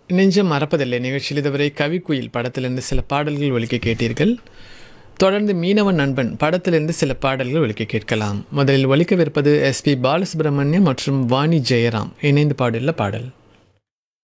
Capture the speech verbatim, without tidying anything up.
நெஞ்சம் மறப்பதில்லை நிகழ்ச்சியில் இதுவரை கவிக்குயில் படத்திலிருந்து சில பாடல்கள் ஒலிக்க கேட்டீர்கள். தொடர்ந்து மீனவன் நண்பன் படத்திலிருந்து சில பாடல்கள் ஒலிக்க கேட்கலாம். முதலில் ஒலிக்கவிருப்பது எஸ்பி பாலசுப்ரமணியம் மற்றும் வாணி ஜெயராம் இணைந்து பாடியுள்ள பாடல்.